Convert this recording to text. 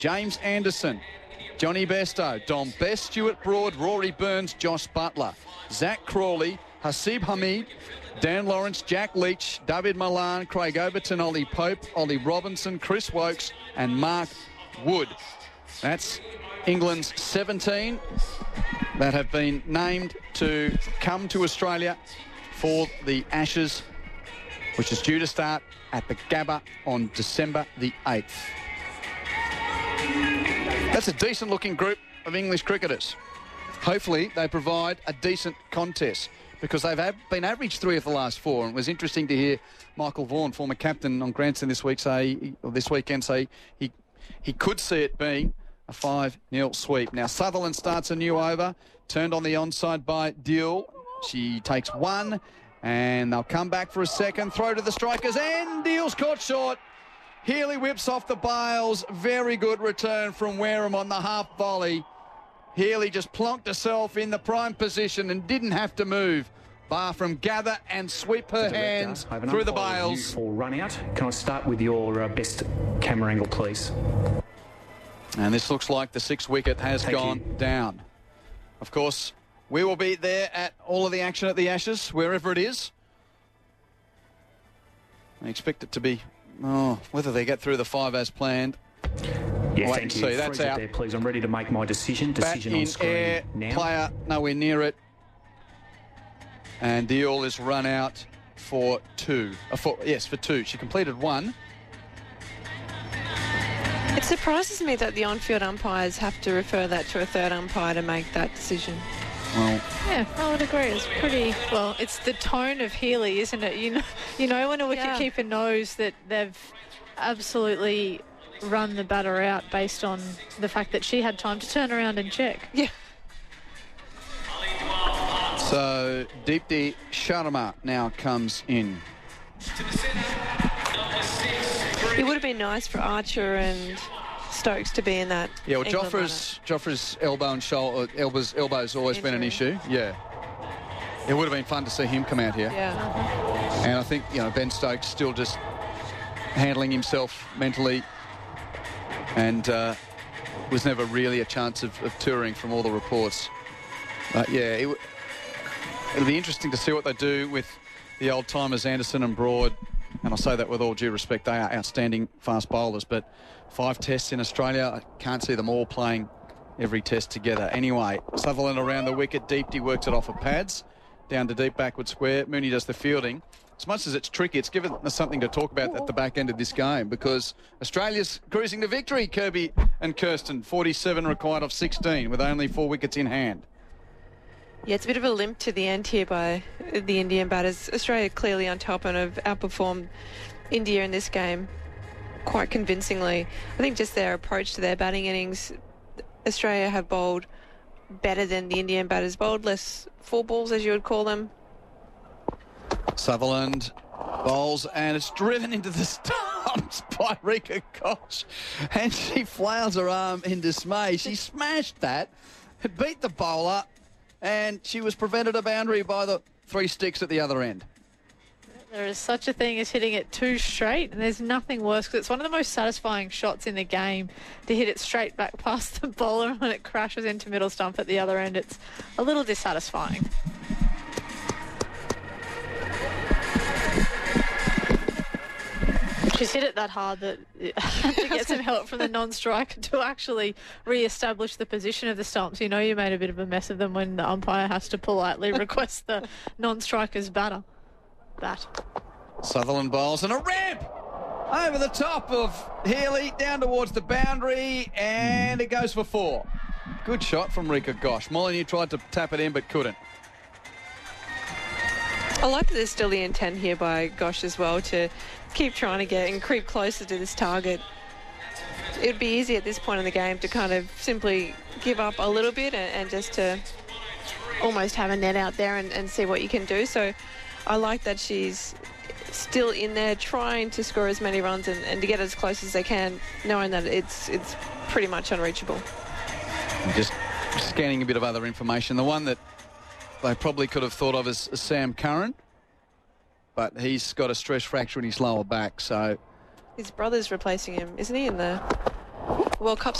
James Anderson, Johnny Besto, Dom Best, Stuart Broad, Rory Burns, Josh Butler, Zach Crawley, Hasib Hamid, Dan Lawrence, Jack Leach, David Milan, Craig Overton, Ollie Pope, Ollie Robinson, Chris Wokes and Mark Wood. That's England's 17 that have been named to come to Australia for the Ashes, which is due to start at the Gabba on December the 8th. That's a decent-looking group of English cricketers. Hopefully they provide a decent contest, because they've been average 3 of the last 4. And it was interesting to hear Michael Vaughan, former captain on Grandson this weekend, say he could see it being a 5-0 sweep. Now Sutherland starts a new over, turned on the onside by Deal. She takes 1, and they'll come back for a second. Throw to the strikers, and Deal's caught short. Healy whips off the bails. Very good return from Wareham on the half volley. Healy just plonked herself in the prime position and didn't have to move, bar from gather and sweep her hands through the bails. For run out, can I start with your best camera angle, please? And this looks like the 6th wicket has gone down. Of course, we will be there at all of the action at the Ashes, wherever it is. I expect it to be, whether they get through the 5 as planned. Yeah, thank you. That's out. There, please. I'm ready to make my decision. Decision on screen air, now. Player nowhere near it. And Deal is run out for 2. For 2. She completed 1. It surprises me that the on-field umpires have to refer that to a third umpire to make that decision. Well, yeah, I would agree. It's pretty well. It's the tone of Healy, isn't it? You know when a wicketkeeper knows that they've absolutely run the batter out based on the fact that she had time to turn around and check. Yeah. So Deepti Sharma now comes in. It would have been nice for Archer and Stokes to be in that. Yeah, well, Joffre's elbow and shoulder, elbow's always been an issue. Yeah. It would have been fun to see him come out here. Yeah. And I think, Ben Stokes still just handling himself mentally, and was never really a chance of touring from all the reports. But yeah, it'll be interesting to see what they do with the old-timers Anderson and Broad. And I say that with all due respect, they are outstanding fast bowlers, but 5 tests in Australia, I can't see them all playing every test together. Anyway, Sutherland around the wicket, Deepti works it off of pads, down to deep backward square. Mooney does the fielding. As much as it's tricky, it's given us something to talk about at the back end of this game, because Australia's cruising to victory, Kirby and Kirsten. 47 required off 16 with only 4 wickets in hand. Yeah, it's a bit of a limp to the end here by the Indian batters. Australia clearly on top and have outperformed India in this game quite convincingly. I think just their approach to their batting innings, Australia have bowled better than the Indian batters bowled, less 4 balls as you would call them. Sutherland bowls, and it's driven into the stumps by Rika Koch, and she flails her arm in dismay. She smashed that, it beat the bowler, and she was prevented a boundary by the 3 sticks at the other end. There is such a thing as hitting it too straight, and there's nothing worse, because it's one of the most satisfying shots in the game to hit it straight back past the bowler when it crashes into middle stump at the other end. It's a little dissatisfying. She's hit it that hard that it had to get some help from the non-striker to actually re-establish the position of the stumps. You know you made a bit of a mess of them when the umpire has to politely request the non-striker's bat. Sutherland bowls, and a ramp over the top of Healy down towards the boundary, and it goes for 4. Good shot from Rika Koch. Molyneux tried to tap it in but couldn't. I like that there's still the intent here by Gosh as well to keep trying to get and creep closer to this target. It would be easy at this point in the game to kind of simply give up a little bit and just to almost have a net out there and see what you can do. So I like that she's still in there trying to score as many runs and to get as close as they can, knowing that it's pretty much unreachable. I'm just scanning a bit of other information. The one that they probably could have thought of as Sam Curran, but he's got a stress fracture in his lower back, so... His brother's replacing him, isn't he, in the World Cup